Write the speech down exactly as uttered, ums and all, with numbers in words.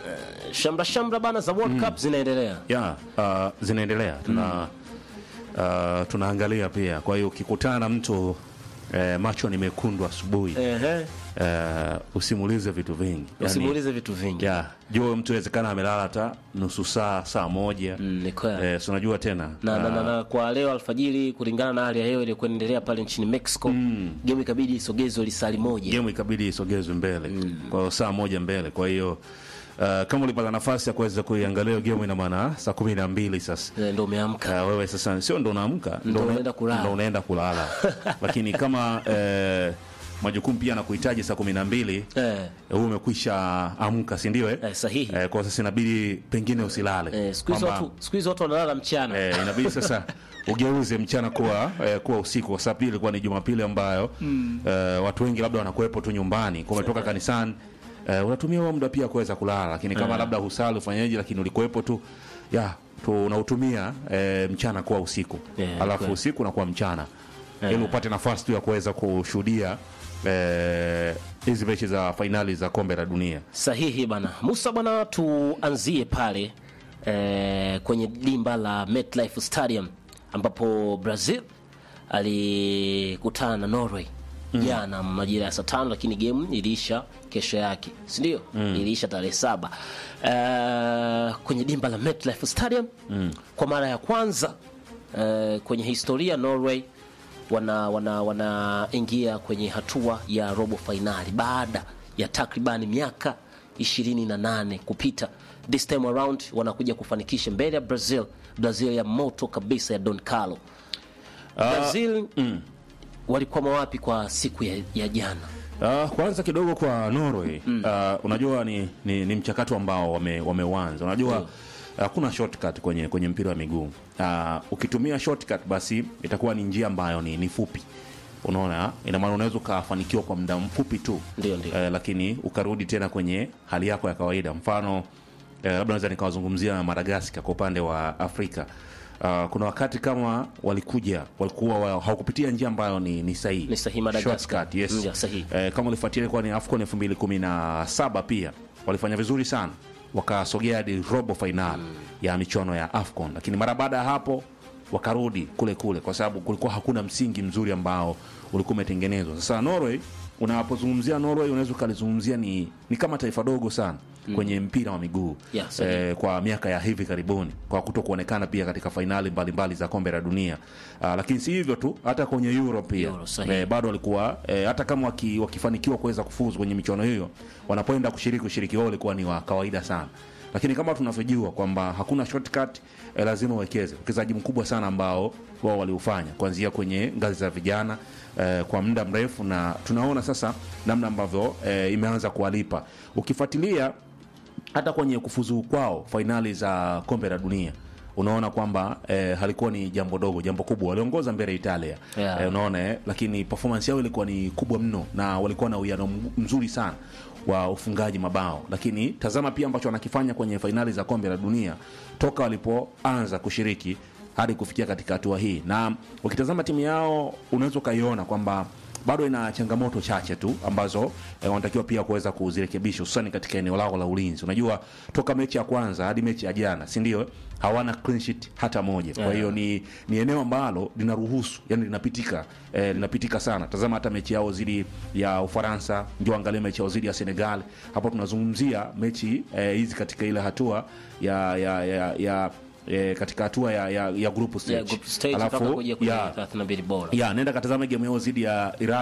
Shamra shamra bana za World mm. Cup zinaendelea. Yeah, uh, zinaendelea. Tuna mm. uh, tunaangalia pia. Kwa hiyo ukikutana na mtu eh, macho ni mekundu asubuhi. Ehe. Uh, usimulize vitu vingi. Usimulize yani, vitu vingi. Yeah, jua mtu inawezekana amelala hata nusu saa, saa moja. Mm, ni kweli. Eh, so unajua tena. Na, uh, na, na, na kwa leo alfajiri kulingana na hali ya hewa ile kuendelea pale nchini Mexico, mm. game ikabidi isogezwe lisali moja. Game ikabidi isogezwe mbele. Mm. Kwa saa moja mbele. Kwa hiyo Uh, kama ulipata nafasi ya kuweza kuiangalia game, ina maana saa kumi na mbili sasa e, ndio umeamka. Uh, wewe sasa sio ndio unaamka, ndio unaenda kulala. Ndio unaenda kulala. Lakini kama uh, majukumu pia na kuhitaji saa kumi na mbili eh wewe umekwisha amka, si ndio eh? Eh, sahihi. Eh, kwa sasa inabidi pengine usilale. Eh, siku hizo watu siku hizo watu wanalala mchana. Eh, inabidi sasa ugeuze mchana kuwa eh, kuwa usiku, kwa sababu ilikuwa ni Jumapili ambayo mm. eh, watu wengi labda wanakuepo tu nyumbani, kwa umetoka kanisani. Uh, unatumia huo muda pia kuweza kulala, lakini kama labda husali ufanyaje, lakini ulikuwepo tu ya tu unautumia e, mchana kwa usiku. Yeah, alafu okay. usiku na kwa mchana. Yeah. Ili upate nafasi tu ya kuweza kushuhudia hizi e, mechi za finali za kombe la dunia. Sahihi bana. Musa bana, tuanzie pale e, kwenye dimba la MetLife Stadium ambapo Brazil alikutana na Norway jana mm. majira ya saa tano, lakini game iliisha kesho yake, si ndio? Mm. Iliisha tarehe saba uh, kwenye dimba la MetLife Stadium. Mm. Kwa mara ya kwanza uh, kwenye historia Norway wana wana wanaingia kwenye hatua ya robo finali baada ya takriban miaka ishirini na nane kupita. This time around wanakuja kufanikisha mbele ya Brazil, Brazil ya moto kabisa ya Don Carlo. Uh, Brazil mm. walikuwa wapi kwa siku ya, ya jana? Uh, kwanza kidogo kwa Norway. Mm. Uh, unajua ni, ni, ni mchakato ambao wame wameanza. Unajua hakuna uh, shortcut kwenye kwenye mpira wa miguu. Uh, ukitumia shortcut basi itakuwa ni njia ambayo ni, ni fupi. Unaona, ina maana unaweza kufanikiwa kwa muda mfupi tu. Ndio, ndio. Uh, lakini ukarudi tena kwenye hali yako ya kawaida. Mfano uh, labda naweza nikawazungumzia Madagascar kwa upande wa Afrika. Uh, kuna wakati kama walikuja walikuwa wa, hawakupitia njia ambayo ni ni sahihi. Ni sahihi Madagascar. Shortcut, yes. Njia sahihi. Uh, kama ulifuatilia kwa ni AFCON elfu mbili kumi na saba pia walifanya vizuri sana. Wakasogea hadi robo final mm. ya michuano ya AFCON. Lakini mara baada ya hapo wakarudi kule kule kwa sababu kulikuwa hakuna msingi mzuri ambao ulikuwa umetengenezwa. Sasa Norway, unapozungumzia Norway unaweza kalizungumzia ni ni kama taifa dogo sana mm. kwenye mpira wa miguu. Yes, eh, kwa miaka ya hivi karibuni kwa kutokuonekana pia katika finali mbalimbali za kombe la dunia. Uh, lakini si hivyo tu, hata kwenye Euro pia Euro, eh, bado walikuwa eh, hata kama waki, wakifanikiwa kuweza kufuzu kwenye michuano hiyo, wanapoenda kushiriki ushiriki wao ulikuwa ni wa kawaida sana. Lakini kama tunavyojua kwamba hakuna shortcut, eh, lazima uwekeze. Uwekezaji mkubwa sana ambao wao waliufanya kuanzia kwenye ngazi za vijana eh, kwa muda mrefu, na tunaona sasa namna ambavyo eh, imeanza kuwalipa. Ukifuatilia hata kwenye kufuzu kwao finali za kombe la dunia, unaona kwamba eh, halikuwa ni jambo dogo, jambo kubwa. Waliongoza mbele Italia. Yeah. Eh, unaona eh, lakini performance yao ilikuwa ni kubwa mno na walikuwa na uwiano mzuri sana wa ufungaji mabao. Lakini tazama pia ambacho wanakifanya kwenye finali za kombe la dunia toka walipoanza kushiriki hadi kufikia katika hatua hii. Na ukitazama timu yao unaweza kaiona kwamba bado ina changamoto chache tu ambazo eh, wanatakiwa pia kuweza kuzirekebisha, hususan katika eneo lao la ulinzi. Unajua toka mechi ya kwanza hadi mechi ya jana, si ndio, hawana clean sheet hata moja. Kwa hiyo ni ni eneo ambalo linaruhusu, yani linapitika eh, linapitika sana. Tazama hata mechi yao zidi ya Ufaransa, ndio angalia mechi yao zidi ya Senegal. Hapo tunazungumzia mechi eh, hizi katika ile hatua ya ya ya, ya E, katika hatua ya ya, ya group stage, yeah, group stage alafu ya, thelathini na mbili bora. Ya nenda katazama game yao zidi ya Iran.